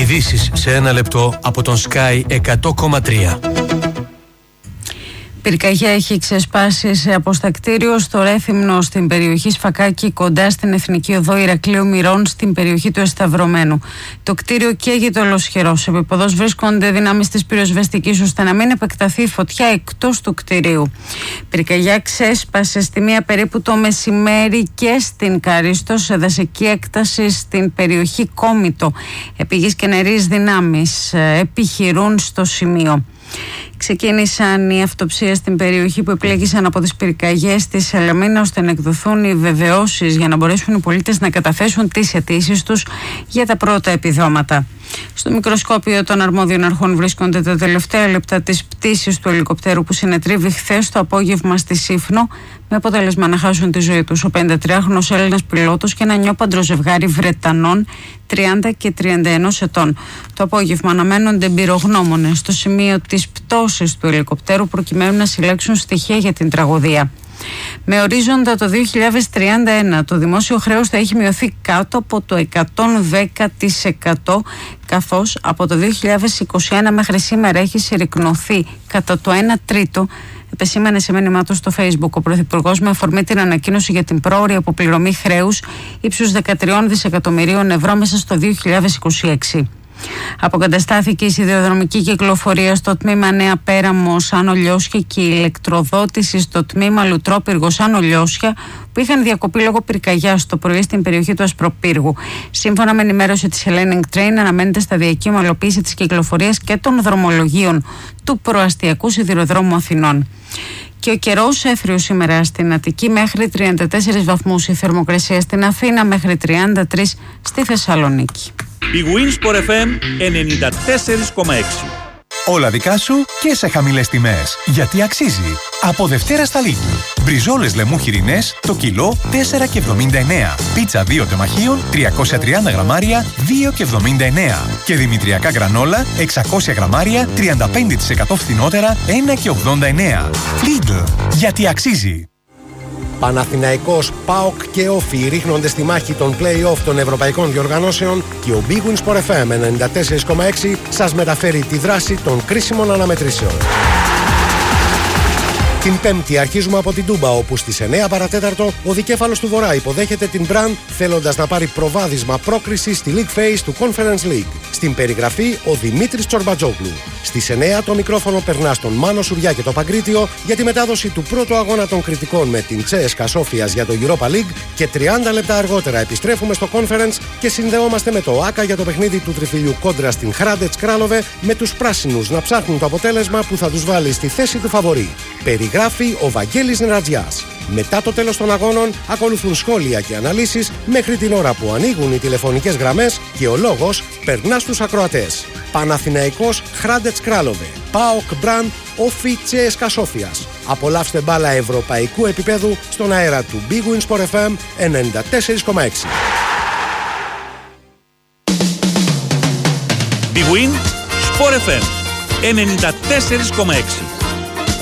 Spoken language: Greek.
Ειδήσεις σε ένα λεπτό από τον Sky 100,3. Πυρκαγιά έχει ξεσπάσει σε αποστακτήριο στο Ρέθυμνο στην περιοχή Σφακάκη, κοντά στην Εθνική Οδό Ηρακλείου Μυρών, στην περιοχή του Εσταυρωμένου. Το κτίριο καίγεται ολοσχερός. Σε επίπεδος βρίσκονται δυνάμεις της πυροσβεστικής ώστε να μην επεκταθεί η φωτιά εκτός του κτιρίου. Πυρκαγιά ξέσπασε στη μία περίπου το μεσημέρι και στην Καρίστο, σε δασική έκταση στην περιοχή Κόμιτο. Επιγείς και νερείς δυνάμεις επιχειρούν στο σημείο. Ξεκίνησαν οι αυτοψίες στην περιοχή που επλέγησαν από τις πυρκαγιές της Σαλαμίνα, ώστε να εκδοθούν οι βεβαιώσεις για να μπορέσουν οι πολίτες να καταθέσουν τις αιτήσεις τους για τα πρώτα επιδόματα. Στο μικροσκόπιο των αρμόδιων αρχών βρίσκονται τα τελευταία λεπτά της πτήσης του ελικοπτέρου που συνετρίβει χθες το απόγευμα στη Σύφνο, με αποτέλεσμα να χάσουν τη ζωή τους ο 53χρονος Έλληνας πιλότος και ένα νιόπαντρο ζευγάρι Βρετανών 30 και 31 ετών. Το απόγευμα αναμένονται εμπειρογνώμονες στο σημείο της πτώσης του ελικοπτέρου προκειμένου να συλλέξουν στοιχεία για την τραγωδία. Με ορίζοντα το 2031 το δημόσιο χρέος θα έχει μειωθεί κάτω από το 110%, καθώς από το 2021 μέχρι σήμερα έχει συρρικνωθεί κατά το 1 τρίτο, επεσήμανε σε μήνυμά του στο Facebook ο Πρωθυπουργός με αφορμή την ανακοίνωση για την πρόωρη αποπληρωμή χρέους ύψους 13 δισεκατομμυρίων ευρώ μέσα στο 2026. Αποκαταστάθηκε η σιδηροδρομική κυκλοφορία στο τμήμα Νέα Πέραμος Άνω Λιώσια και η ηλεκτροδότηση στο τμήμα Λουτρόπυργος Άνω Λιώσια, που είχαν διακοπεί λόγω πυρκαγιάς το πρωί στην περιοχή του Ασπροπύργου. Σύμφωνα με ενημέρωση της Hellenic Train, αναμένεται σταδιακή ομαλοποίηση της κυκλοφορίας και των δρομολογίων του προαστιακού σιδηροδρόμου Αθηνών. Και ο καιρός έθριος σήμερα στην Αττική μέχρι 34 βαθμούς, η θερμοκρασία στην Αθήνα μέχρι 33 στη Θεσσαλονίκη. Η Winsport FM 94,6. Όλα δικά σου και σε χαμηλές τιμές. Γιατί αξίζει. Από Δευτέρα στα Lidl. Μπριζόλες λεμού χοιρινές το κιλό 4,79. Πίτσα 2 τεμαχίων 330 γραμμάρια 2,79. Και δημητριακά γκρανόλα 600 γραμμάρια 35% φθηνότερα 1,89. Lidl. Γιατί αξίζει. Παναθηναϊκός, ΠΑΟΚ και Όφι ρίχνονται στη μάχη των play-off των ευρωπαϊκών διοργανώσεων και ο Big Win Sport FM 94,6 σας μεταφέρει τη δράση των κρίσιμων αναμετρήσεων. Την Πέμπτη αρχίζουμε από την Τούμπα, όπου στις 9 παρατέταρτο ο δικέφαλος του Βορρά υποδέχεται την Μπραν, θέλοντας να πάρει προβάδισμα πρόκριση στη League Phase του Conference League. Στην περιγραφή ο Δημήτρης Τσορμπατζόγλου. Στις 9 το μικρόφωνο περνά στον Μάνο Σουριά και το Παγκρίτιο για τη μετάδοση του πρώτου αγώνα των κριτικών με την CSKA Σόφιας για το Europa League, και 30 λεπτά αργότερα επιστρέφουμε στο Conference και συνδεόμαστε με το ΆΚΑ για το παιχνίδι του τριφυλιού κόντρα στην Hrádec Králové, με τους πράσινους να ψάχνουν το αποτέλεσμα που θα τους βάλει στη θέση του φαβορί. Περιγράφει ο Βαγγέλης Νερατζιάς. Μετά το τέλος των αγώνων ακολουθούν σχόλια και αναλύσεις μέχρι την ώρα που ανοίγουν οι τηλεφωνικές γραμμές και ο λόγος περνά στους ακροατές. Παναθηναϊκός Hrádec Králové, ΠΑΟΚ Μπραν, Όφι CSKA Σόφιας. Απολαύστε μπάλα ευρωπαϊκού επίπεδου στον αέρα του Big Win Sport FM 94,6. Big Win Sport FM 94,6.